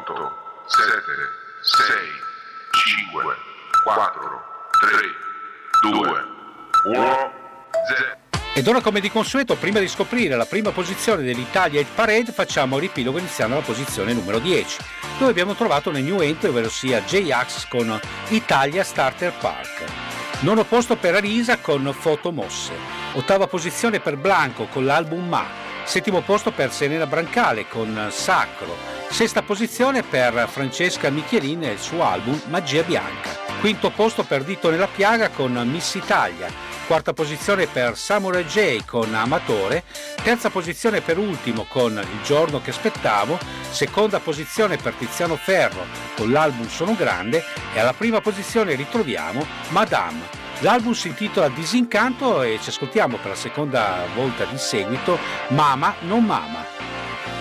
8, 7, 6, 5, 4, 3, 2, 1, 0. Ed ora, come di consueto, prima di scoprire la prima posizione dell'Italia Hit Parade, facciamo il riepilogo iniziando alla posizione numero 10, dove abbiamo trovato una new entry, ovvero sia J-Ax con Italia Starter Park. Nono posto per Arisa con Foto Mosse. Ottava posizione per Blanco con l'album Ma. Settimo posto per Serena Brancale con Sacro. Sesta posizione per Francesca Michelin e il suo album Magia Bianca. Quinto posto per Dito nella Piaga con Miss Italia. Quarta posizione per Samurai J con Amatore, terza posizione per Ultimo con Il giorno che aspettavo, seconda posizione per Tiziano Ferro con l'album Sono grande e alla prima posizione ritroviamo Madame. L'album si intitola Disincanto e ci ascoltiamo per la seconda volta di seguito Mama non Mama.